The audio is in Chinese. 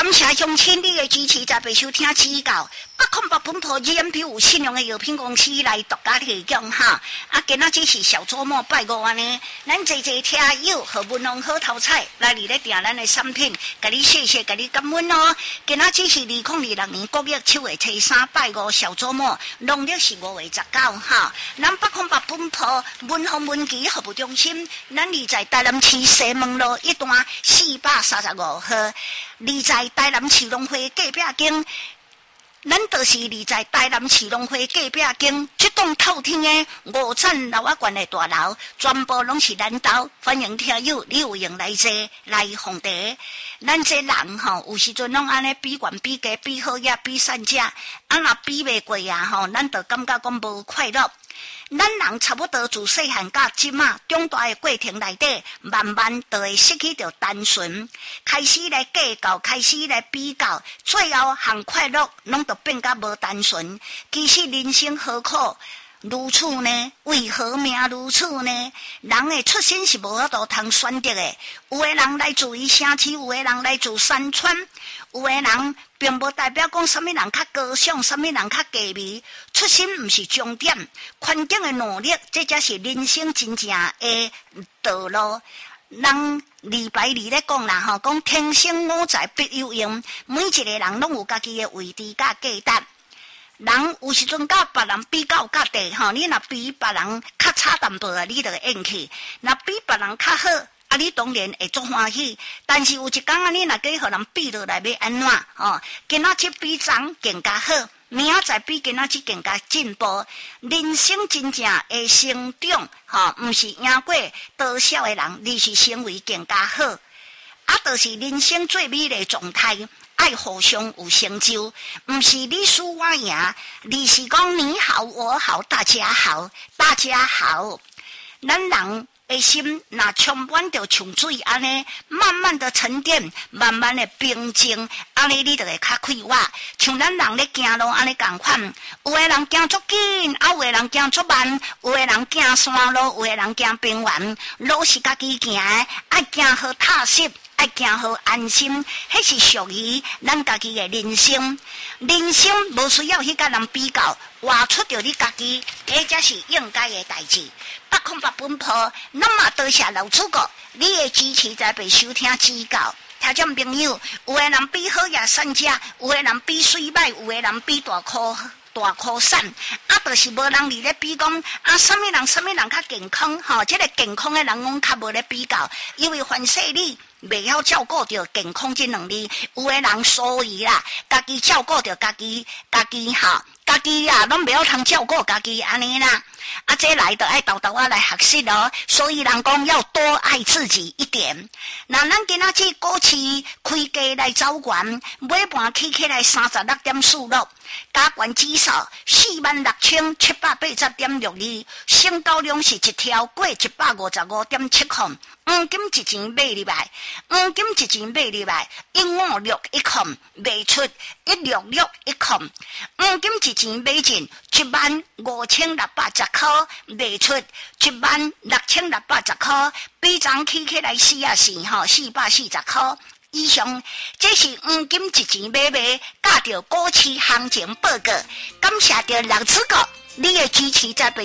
感谢乡亲你的支持，才被收听指教。808本土 GMP 有信用的药品公司来独家提供哈。今仔这是小周末拜五安尼，咱坐听友和文龙好头彩来你咧订咱的产品，甲你谢谢，甲你感恩哦。今仔这是2026年9月7月初3拜五小周末，农历是5月19哈。咱808本土文宏文奇服务中心，咱立在台南市西门路一段435号。你在台南市农会隔壁间，咱就是你在台南市农会隔壁间，这栋透天的5层楼啊悬的大楼，全部拢是咱家。欢迎听友你有闲来坐来访茶。咱这人吼，有时阵拢安尼比悬比价比好呀比善价，若比袂过啊吼，咱就感觉讲无快乐。咱人差不多自细汉到即马长大的过程内底，慢慢就会失去着单纯，开始来计较，开始来比较，最后含快乐拢就变甲无单纯。其实人生何苦如此呢？为何命如此呢？人的出身是无法度通选择的，有的人来自于城市，有的人来自山川，有的人并无代表讲什么人较高尚，什么人较低微。出身毋是终点，环境的努力，这才是人生真正的道路。人李白里咧讲啦吼，讲天生我材必有用，每一个人拢有家己的位置甲价值。人有时阵甲别人比较较低吼，你若比别人较差淡薄啊，你就会厌弃；若比别人较好，你当然会足欢喜。但是有一天你若跟互人比落来要安怎吼？今仔日比昨更加好，明仔载比今仔日更加进步。人生真正会成长吼，毋是赢过多少的人，你是成为更加好。就是人生最美丽的状态。爱互相有成就，不是你输我赢，而是讲你好我好大家好，大家好。咱人的心若充满着像水安尼，慢慢的沉淀，慢慢的平静，安尼你就会较快活。像咱人咧行路安尼共款，有的人行足紧，有的人行足慢，有的人行山路，有的人行平原，路是家己行的，爱行好踏实。爱行好安心，迄是属于咱家己的人生。人生无需要去甲人比较，活出着你家己，迄才是应该的代志。808本土，那么多谢老主顾，你的支持才被收听指教。听众朋友，有的人比好也善价，有的人比水歹，有的人比大箍散，就是无人伫咧比讲什么人较健康吼，这个健康的人讲较无咧比较，因为凡世你袂晓照顾着健康这两字，有的人所以啦，家己照顾着家己吼，家己啊，拢袂晓通照顾家己安尼啦。这来就爱豆豆来学习咯，所以人讲要多爱自己一点。那咱今仔日股市开价来走悬，尾盘起起来36.46，加权指数46780.62，成交量是一条过155.7块。黄金一钱买入来156块，卖出166块。黄金一钱买进15610块，卖出16610块，比昨起起来440块。以上，这是黄金一钱买卖，甲着股市行情报告。感谢着老主顾，你的支持才被